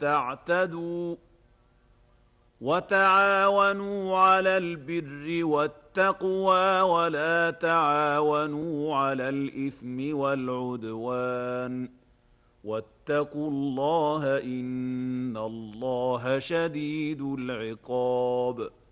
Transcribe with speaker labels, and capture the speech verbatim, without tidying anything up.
Speaker 1: تعتدوا وتعاونوا على البر والتقوى ولا تعاونوا على الإثم والعدوان واتقوا الله إن الله شديد العقاب